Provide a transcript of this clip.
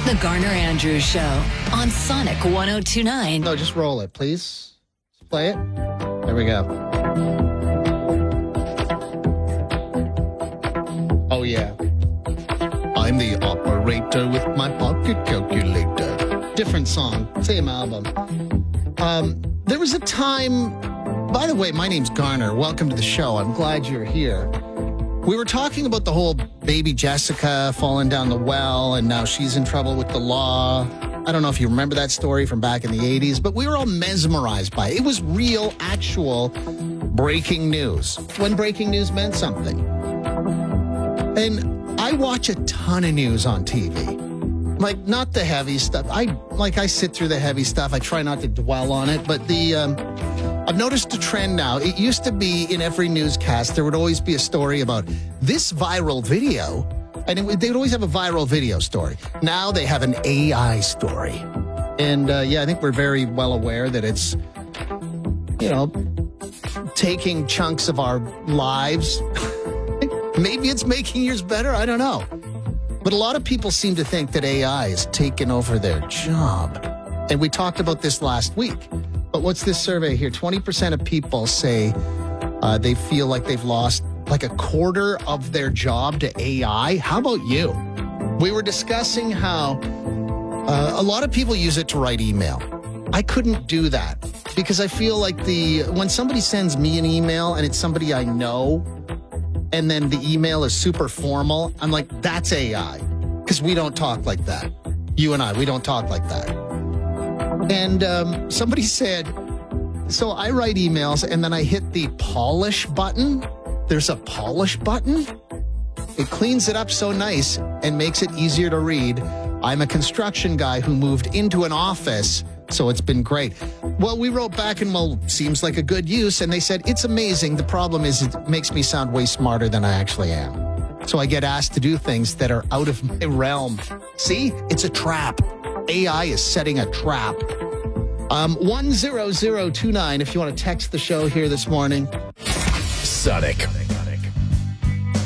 The Garner Andrews Show on Sonic 102.9. No, just roll it, please. Let's play it. There we go. Oh, yeah. I'm the operator with my pocket calculator. Different song, same album. There was a time... By the way, my name's Garner. Welcome to the show. I'm glad you're here. We were talking about the whole baby Jessica falling down the well, and now she's in trouble with the law. I don't know if you remember that story from back in the 80s, but we were all mesmerized by it. It was real, actual breaking news, when breaking news meant something. And I watch a ton of news on TV. Like, not the heavy stuff. I sit through the heavy stuff. I try not to dwell on it, but I've noticed a trend now. It used to be in every newscast, there would always be a story about this viral video, and they would always have a viral video story. Now they have an AI story. And, I think we're very well aware that it's, taking chunks of our lives. Maybe it's making yours better. I don't know. But a lot of people seem to think that AI has taken over their job. And we talked about this last week. But what's this survey here? 20% of people say they feel like they've lost like a quarter of their job to AI. How about you? We were discussing how a lot of people use it to write email. I couldn't do that because I feel like when somebody sends me an email and it's somebody I know, and then the email is super formal, I'm like, that's AI. Because we don't talk like that. You and I, we don't talk like that. And somebody said, so I write emails and then I hit the polish button. There's a polish button. It cleans it up so nice and makes it easier to read. I'm a construction guy who moved into an office, so it's been great. Well, we wrote back and, seems like a good use. And they said, it's amazing. The problem is it makes me sound way smarter than I actually am. So I get asked to do things that are out of my realm. See, it's a trap. AI is setting a trap. 10029 if you want to text the show here this morning. Sonic